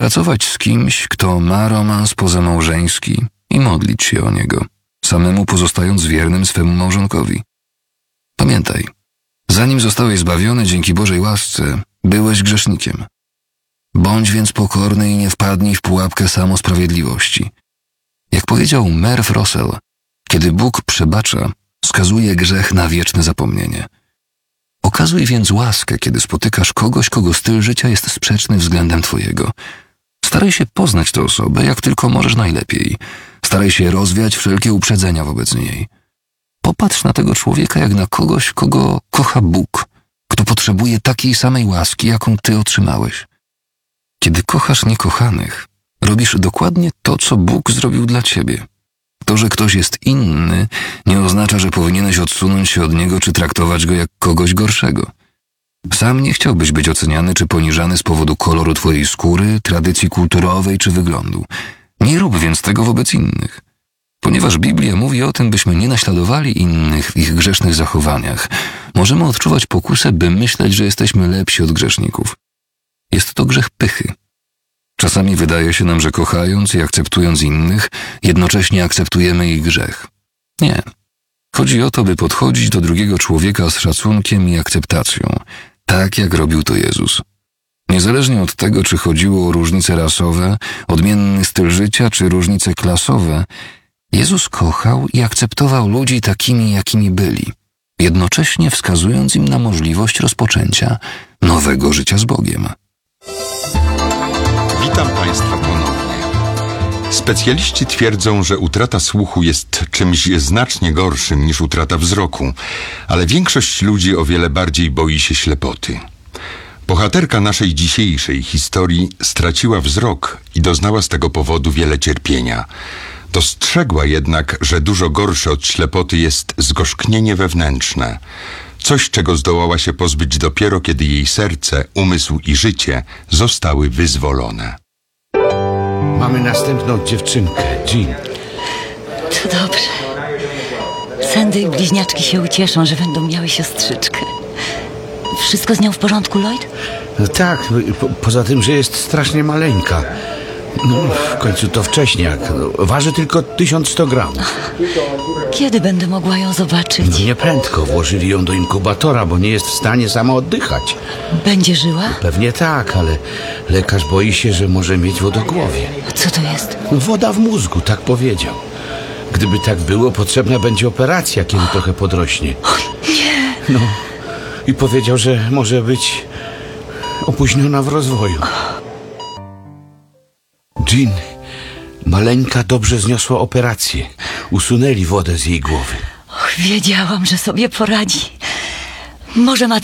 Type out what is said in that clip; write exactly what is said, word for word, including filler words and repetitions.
pracować z kimś, kto ma romans pozamałżeński i modlić się o niego, samemu pozostając wiernym swemu małżonkowi. Pamiętaj, zanim zostałeś zbawiony dzięki Bożej łasce, byłeś grzesznikiem. Bądź więc pokorny i nie wpadnij w pułapkę samosprawiedliwości. Jak powiedział Merv Russell, kiedy Bóg przebacza, skazuje grzech na wieczne zapomnienie. Okazuj więc łaskę, kiedy spotykasz kogoś, kogo styl życia jest sprzeczny względem twojego. Staraj się poznać tę osobę, jak tylko możesz najlepiej. Staraj się rozwiać wszelkie uprzedzenia wobec niej. Popatrz na tego człowieka jak na kogoś, kogo kocha Bóg, kto potrzebuje takiej samej łaski, jaką ty otrzymałeś. Kiedy kochasz niekochanych, robisz dokładnie to, co Bóg zrobił dla ciebie. To, że ktoś jest inny, nie oznacza, że powinieneś odsunąć się od niego czy traktować go jak kogoś gorszego. Sam nie chciałbyś być oceniany czy poniżany z powodu koloru twojej skóry, tradycji kulturowej czy wyglądu. Nie rób więc tego wobec innych. Ponieważ Biblia mówi o tym, byśmy nie naśladowali innych w ich grzesznych zachowaniach, możemy odczuwać pokusę, by myśleć, że jesteśmy lepsi od grzeszników. Jest to grzech pychy. Czasami wydaje się nam, że kochając i akceptując innych, jednocześnie akceptujemy ich grzech. Nie. Chodzi o to, by podchodzić do drugiego człowieka z szacunkiem i akceptacją, tak jak robił to Jezus. Niezależnie od tego, czy chodziło o różnice rasowe, odmienny styl życia, czy różnice klasowe, Jezus kochał i akceptował ludzi takimi, jakimi byli, jednocześnie wskazując im na możliwość rozpoczęcia nowego życia z Bogiem. Witam Państwa ponownie. Specjaliści twierdzą, że utrata słuchu jest czymś znacznie gorszym niż utrata wzroku, ale większość ludzi o wiele bardziej boi się ślepoty. Bohaterka naszej dzisiejszej historii straciła wzrok i doznała z tego powodu wiele cierpienia. Dostrzegła jednak, że dużo gorsze od ślepoty jest zgorzknienie wewnętrzne. Coś, czego zdołała się pozbyć dopiero, kiedy jej serce, umysł i życie zostały wyzwolone. Mamy następną dziewczynkę, Jean. To dobrze. Sandy i bliźniaczki się ucieszą, że będą miały siostrzyczkę. Wszystko z nią w porządku, Lloyd? No tak, po, poza tym, że jest strasznie maleńka. No, w końcu to wcześniak. No, waży tylko tysiąc sto gramów. Kiedy będę mogła ją zobaczyć? No, nieprędko. Włożyli ją do inkubatora, bo nie jest w stanie sama oddychać. Będzie żyła? Pewnie tak, ale lekarz boi się, że może mieć wodogłowie. A co to jest? Woda w mózgu, tak powiedział. Gdyby tak było, potrzebna będzie operacja, kiedy trochę podrośnie. Nie. No. I powiedział, że może być opóźniona w rozwoju. Jean, maleńka dobrze zniosła operację. Usunęli wodę z jej głowy. Och, wiedziałam, że sobie poradzi. Może ma